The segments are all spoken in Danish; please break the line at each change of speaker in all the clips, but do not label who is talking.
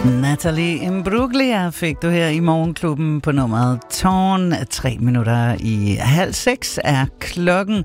Natalie Imbruglia fik du her i Morgenklubben på nummeret Tårn. 5:03 er klokken.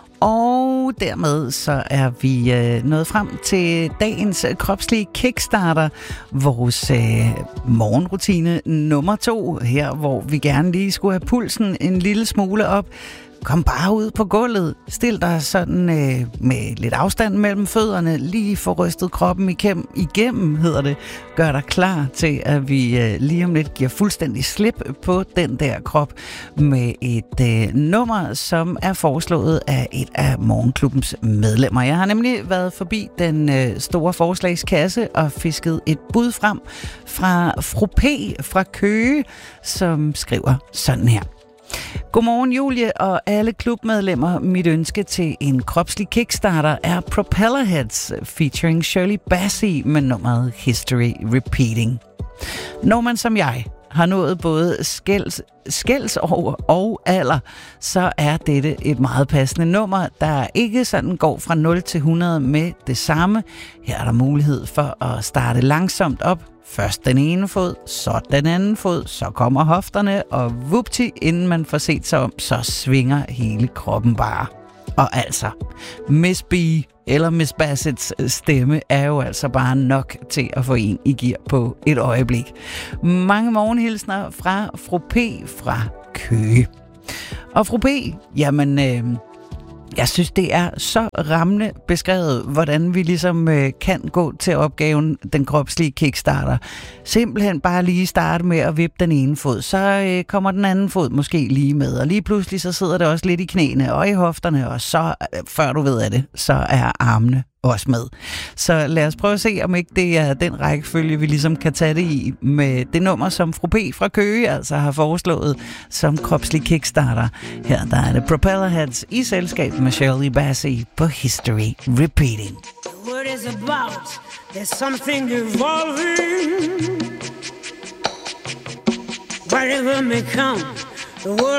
Og dermed så er vi nået frem til dagens kropslige kickstarter, vores morgenrutine nummer 2, her hvor vi gerne lige skulle have pulsen en lille smule op. Kom bare ud på gulvet, stil dig sådan med lidt afstand mellem fødderne, lige få rystet kroppen igennem, hedder det. Gør dig klar til, at vi lige om lidt giver fuldstændig slip på den der krop med et nummer, som er foreslået af et af Morgenklubbens medlemmer. Jeg har nemlig været forbi den store forslagskasse og fisket et bud frem fra Fru P. fra Køge, som skriver sådan her. Godmorgen Julie og alle klubmedlemmer. Mit ønske til en kropslig kickstarter er Propellerheads featuring Shirley Bassey med nummeret History Repeating. Når man som jeg har nået både skældsår og alder, så er dette et meget passende nummer, der ikke sådan går fra 0 til 100 med det samme. Her er der mulighed for at starte langsomt op. Først den ene fod, så den anden fod, så kommer hofterne, og vupti, inden man får set sig om, så svinger hele kroppen bare. Og altså, Miss B eller Miss Bassets stemme er jo altså bare nok til at få en i gear på et øjeblik. Mange morgenhilsner fra Fru P. fra Køge. Og Fru P, jamen... Jeg synes, det er så rammende beskrevet, hvordan vi ligesom kan gå til opgaven, den kropslige kickstarter. Simpelthen bare lige starte med at vippe den ene fod, så kommer den anden fod måske lige med, og lige pludselig så sidder det også lidt i knæene og i hofterne, og så, før du ved af det, så er armene også med. Så lad os prøve at se, om ikke det er den rækkefølge, vi ligesom kan tage det i med det nummer, som Fru P. fra Køge altså har foreslået som kropslig kickstarter. Her der er det Propellerheads i selskab med Shirley Bassey på History Repeating.
The word is about, there's something evolving. Whatever may come, the world